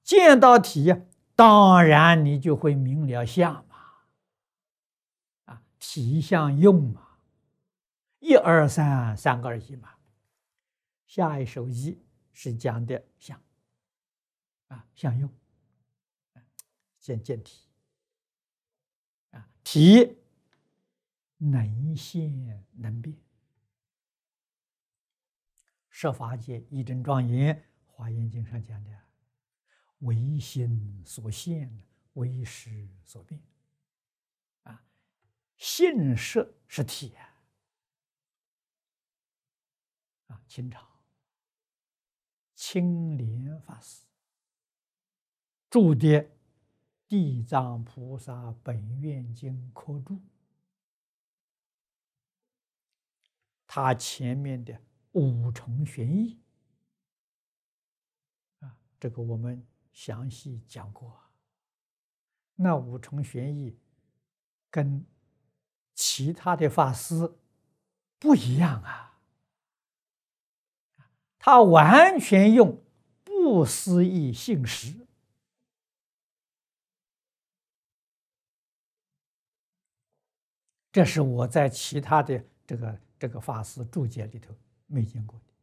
见到体，当然你就会明了相嘛。体相用嘛，一二三，三个而已嘛。下一首义是讲的相，相用，先见体，体能现能变。十法界一真庄严华严经上讲的，唯心所现，唯识所变。性识是体清朝青莲法师著的《地藏菩萨本愿经》科注，他前面的五重玄义这个我们详细讲过。那五重玄义跟其他的法师不一样他完全用不思议性实。这是我在其他的这个法师注解里头没见过的。